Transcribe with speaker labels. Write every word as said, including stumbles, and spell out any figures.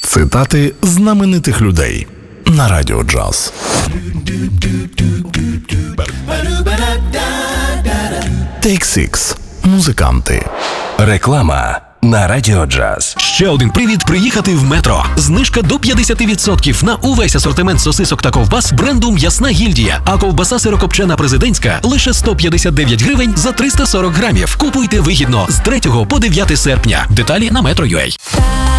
Speaker 1: Цитати знаменитих людей на Радіо Джаз. Take Six. Музиканти.
Speaker 2: Реклама на Радіо Джаз.
Speaker 3: Ще один привід приїхати в Метро. Знижка до п'ятдесят відсотків на увесь асортимент сосисок та ковбас бренду «М'ясна гільдія». А ковбаса сирокопчена президентська лише сто п'ятдесят дев'ять гривень за триста сорок грамів. Купуйте вигідно з третього по дев'яте серпня. Деталі на Metro.ua.